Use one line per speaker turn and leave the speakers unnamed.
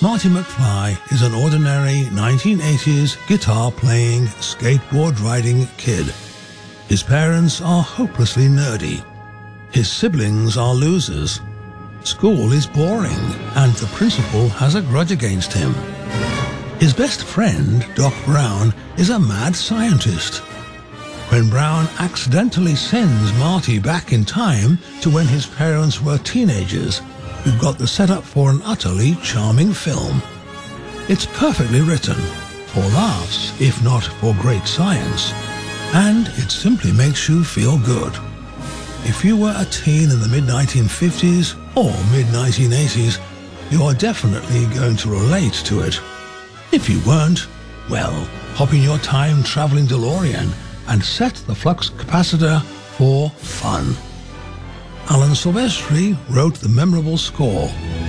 Marty McFly is an ordinary 1980s guitar-playing, skateboard-riding kid. His parents are hopelessly nerdy. His siblings are losers. School is boring, and the principal has a grudge against him. His best friend, Doc Brown, is a mad scientist. When Brown accidentally sends Marty back in time to when his parents were teenagers, we've got the setup for an utterly charming film. It's perfectly written, for laughs, if not for great science, and it simply makes you feel good. If you were a teen in the mid-1950s or mid-1980s, you are definitely going to relate to it. If you weren't, well, hop in your time-traveling DeLorean and set the flux capacitor for fun. Alan Silvestri wrote the memorable score.